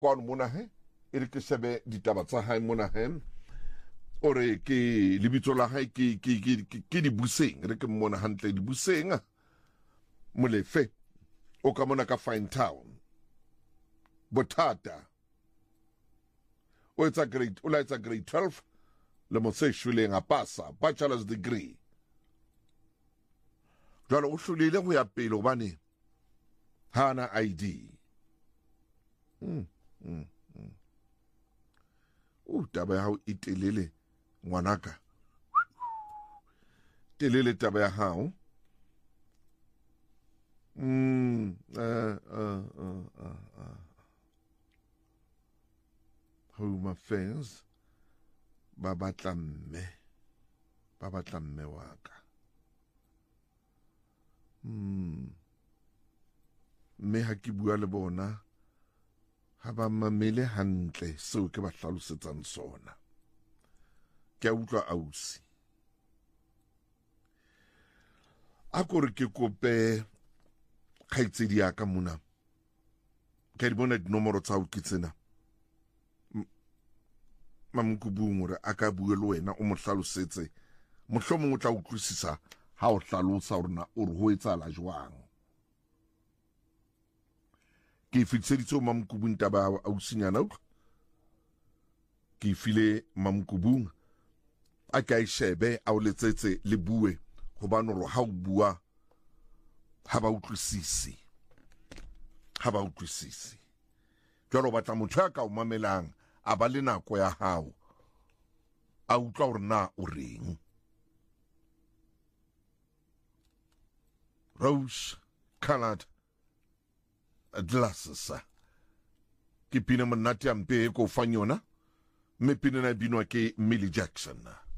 kwano mona he e re ke shebe ditaba tsa hae mona he ore ke lebitso la hae ke Dibuseng re ke mmona hantle Dibuseng Molefe o ka mona ka Fine Town Bothata o la etsa grade 12 le mo se shuleng a pasa bachelor's degree jalo o hlolile go ya pele hobane hana ID taba ya hao e telele ngwanaka telele taba ya hao Home Affairs ba batla mme wa ka mme ha ke bua le bona ha ba mamele hantle seo ke ba hlalosetsang sona ke a utlwa ausi a kore ke kope kgaitsedi ya ka mona ke di bona dinomoro tsa o ke tsena Mamkubung gore a ka bua le wena o mo hlalosetse mohlomong o tla utlwisisa ha o hlalosa hore na o re ho etsala jwang ke fitseditse Mamkubung taba a usinyana utlwa ke file Mamkubung a ka ishebe a o letsetse le bue hobane ro ha o bua ha ba utlwisisi jwalo batla motho ya ka o mamelang a ba le nako ya hao a utlwa hore na o reng rose colored glasses ke pina monate ampe ko fanyona me pina na binwa ke Millie Jackson